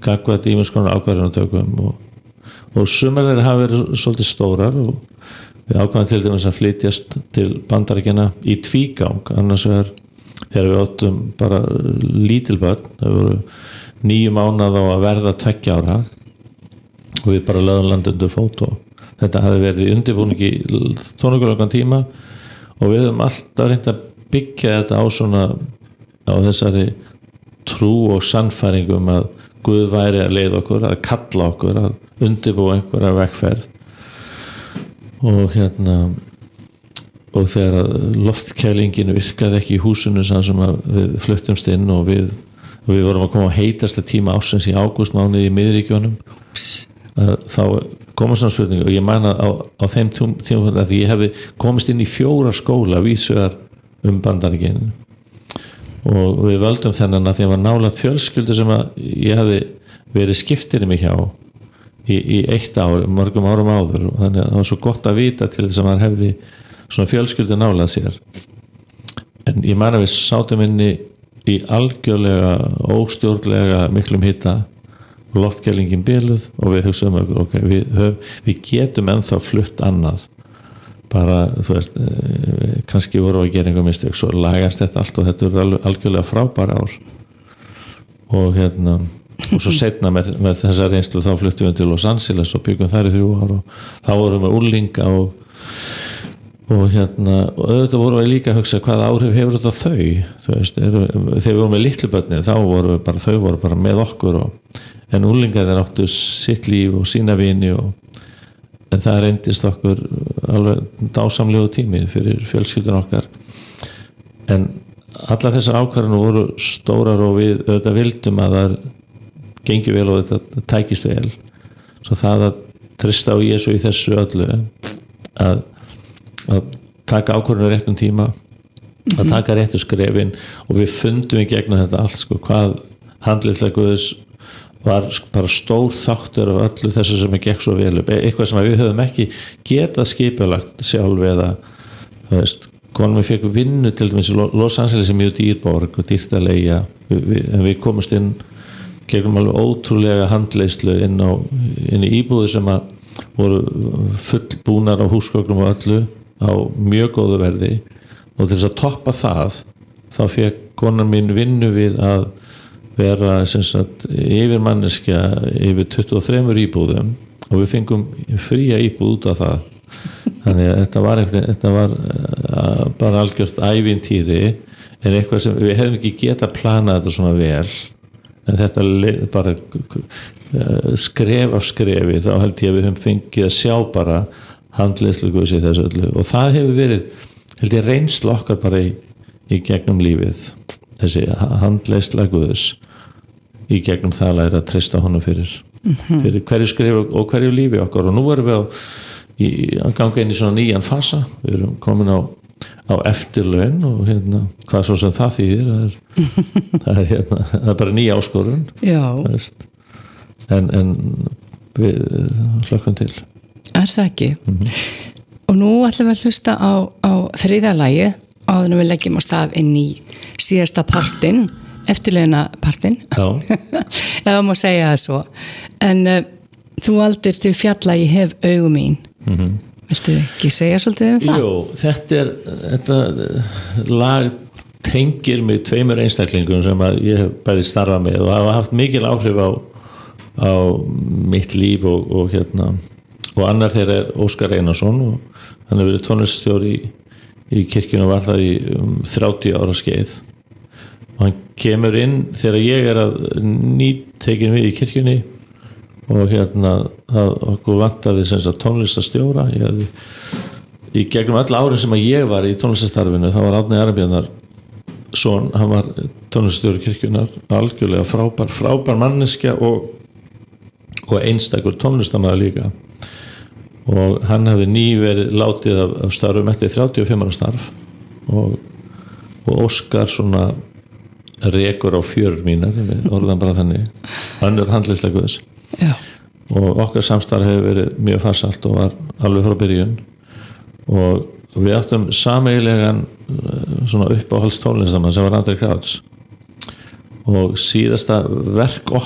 gagnvart ýmiss konar ákvarðanatökum og sumar þeirra hafa verið svolítið stórar og við ákvæðum til dæmis að flytjast til Bandaríkjanna í tvígang, annars vegar þegar við áttum bara lítil börn, það voru 9 mánaða á að verða 2 ára og við bara lögðum land undir fót og þetta hafði verið í undirbúningi í tónleikurlangan tíma og við höfum alltaf reynt að byggja þetta á svona á þessari trú og sannfæringum að Guð væri að leiða okkur, að kalla okkur, að undirbúa einhverja vegferð og og þegar loftkælingin virkaði ekki í húsinu sem að við fluttumst inn og við vorum að koma á heitasta tíma ársins í ágústmánuði í miðríkjónum þá komast svona spurning og ég man að á þeim tíma að ég hefði komist inn í 4 skóla vísvegar Bandaríkin og við völdum þennan að því að var nálægt fjölskyldu sem að ég hefði verið skiptinni mig hjá í 1 ár, mörgum árum áður og þannig að það var svo gott að vita til þess að maður hefði svona fjölskyldu nálægt sér en ég man að við sátum inni í algjörlega óstjórnlega miklum hita loftkælingin biluð og við hugsaðum okkur okay, við getum ennþá flutt annað bara, þú veist, kannski voru að gera einhver mistök, svo lagast þetta allt og þetta er algjörlega frábær ár og og svo seinna með þessa reynslu þá fluttum við til Los Angeles og byggum þar í 3 ár og þá vorum við úlinga og auðvitað vorum við líka að hugsa hvað áhrif hefur þetta þau veist, þegar við vorum með litlu börni þá voru bara, þau voru bara með okkur en úlingar þeir áttu sitt líf og sína vini en það reyndist okkur alveg dásamlegu tími fyrir fjölskyldan okkar en allar þessar ákvarðanir voru stórar og við auðvitað vildum að það gengi vel og þetta tækist vel svo það að treysta á Jesú í þessu öllu að taka ákvörðunum réttum tíma að taka réttu skrefin og við fundum í gegnum þetta allt hvað handlitlega Guðs var bara stór þáttur af öllu þessu sem gekk svo vel upp eitthvað sem við höfum ekki getað skipulagt sjálf eða konum við fekk vinnu til dæmis í Los Angeles mjög dýrborg og dýrt að leigja en við komumst inn gegnum alveg ótrúlega handleiðslu inn í íbúðir sem að voru fullbúnar á húsgögnum og öllu á mjög góðu verði og til þess að toppa það þá fekk konan mín vinnu við að vera yfir manneskja yfir 23 íbúðum og við fengum fría íbúð út af það þannig að þetta var bara algjört ævintýri en eitthvað sem við hefum ekki getað planað þetta svona vel en þetta bara skref af skrefi þá held ég að við höfum fengið að sjá bara handleiðslu Guðs í þessu öllu og það hefur verið held ég reynslu okkar bara í gegnum lífið þessi handleiðsla Guðs í gegnum það að læra að treysta honum fyrir hverju skrif og hverju lífi okkar og nú erum við að ganga inn í svona nýjan fasa við erum komin á eftirlaun og hvað svo sem það þýðir það er bara nýja áskorun en við hlökkum til það ekki og nú ætlum við að hlusta á 3. lagið áður en við leggjum á stað inn í síðasta partinn eftirleina partinn ef má segja það svo en þú valdir til fjalla ég hef augu mín viltu ekki segja svolítið um það? Jú, þetta lag tengir mig 2 einstaklingum sem að ég hef bæði starfað með og hafa haft mikil áhrif á mitt líf og annar þeirra er Óskar Einarsson og hann hefur verið tónliststjóri í kirkjunni og var þar í 30 ára skeið og hann kemur inn þegar ég er að nýtekin við í kirkjunni og það okkur vantaði tónlistastjóra í gegnum öll árin sem að ég var í tónlistastarfinu þá var Árni Arnbjarnarson hann var tónlistastjóri kirkjunnar algjörlega frábær manneskja og einstakur tónlistarmaður líka og hann hefði nýverið látið af starfum eftir 35 ára starf og Óskar svona rekur á fjörur mínar orðan bara þannig önnur handleiðsla Guðs og okkar samstarf hefur verið mjög farsælt og var alveg frá byrjun og við áttum sameiginlegan svona uppáhalds tónlistarmann sem var Andri Krauts og síðasta verk